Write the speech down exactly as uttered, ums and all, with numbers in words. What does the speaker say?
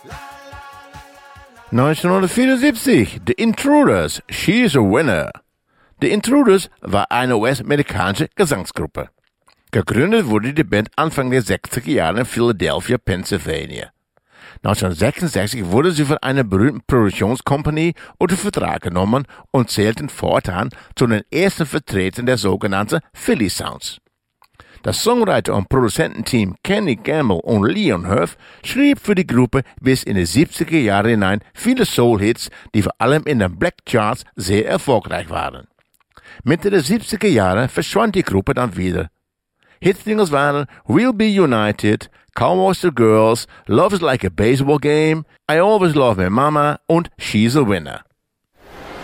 neunzehnhundertvierundsiebzig, The Intruders, She's a Winner. The Intruders war eine U S-amerikanische Gesangsgruppe. Gegründet wurde die Band Anfang der sechziger Jahre in Philadelphia, Pennsylvania. neunzehnhundertsechsundsechzig wurde sie von einer berühmten Produktionskompanie unter Vertrag genommen und zählten fortan zu den ersten Vertretern der sogenannten Philly Sounds. Das Songwriter- und Produzententeam Kenny Gamble und Leon Huff schrieb für die Gruppe bis in die siebziger Jahre hinein viele Soul-Hits, die vor allem in den Black Charts sehr erfolgreich waren. Mitte der siebziger Jahre verschwand die Gruppe dann wieder. Hitsingles waren We'll Be United, Cowboys to Girls, Love is Like a Baseball Game, I Always Love My Mama und She's a Winner.